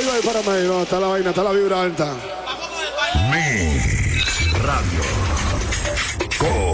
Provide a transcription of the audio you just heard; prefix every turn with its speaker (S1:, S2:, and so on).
S1: Maido ahí para Maido. Está la vaina, está la vibra alta.
S2: Mix Radio.